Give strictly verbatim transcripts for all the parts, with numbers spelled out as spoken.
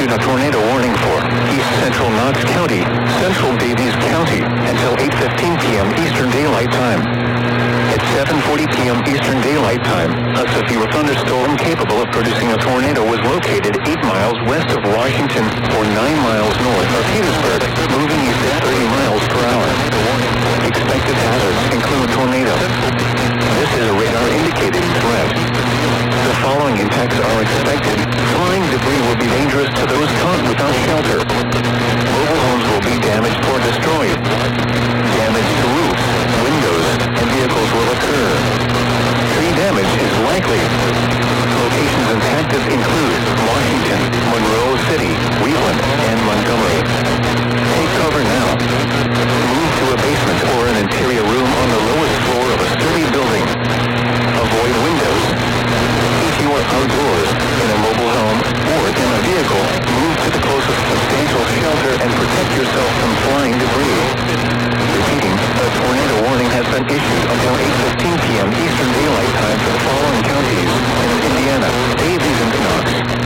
issued a tornado warning for East Central Knox County, Central Davies County, until eight fifteen p.m. Eastern Daylight Time. At seven forty p.m. Eastern Daylight Time, a severe thunderstorm capable of producing a tornado was located eight miles west of Washington or nine miles north of Petersburg, moving east at thirty miles per hour. Expected hazards include tornado. This is a radar-indicated threat. The following impacts are expected. Flying debris will be dangerous to those caught without shelter. Mobile homes will be damaged or destroyed. Damage to roofs, windows, and vehicles will occur. Tree damage is likely. Locations impacted include Washington, Monroe City, Wheeling, and Montgomery. Take cover now. Move to a basement or an interior room on the lowest floor of a sturdy building. Avoid windows. If you are outdoors, in a mobile home, or in a vehicle, move to the closest substantial shelter and protect yourself from flying debris. Repeating, a tornado warning has been issued until eight fifteen p.m. Eastern Daylight Time for the following counties in Indiana, Davies, and Knox.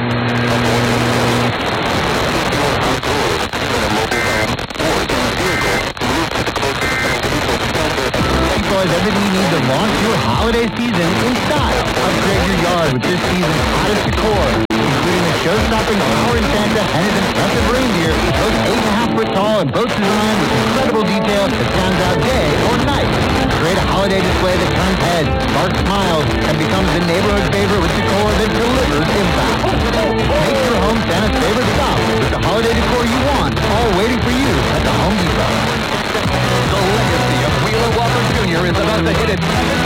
Has everything you need to launch your holiday season in style. Upgrade your yard with this season's hottest decor, including a show-stopping flowering Santa and his impressive reindeer, both eight and a half foot tall and both designed with incredible detail that stands out day or night. Create a holiday display that turns heads, sparks smiles, and becomes the neighborhood favorite with decor that delivers impact. Make your home Santa's favorite stop with the holiday decor you want, all waiting for you at the Home Depot. The legacy of Wheeler Walker Junior is about to hit its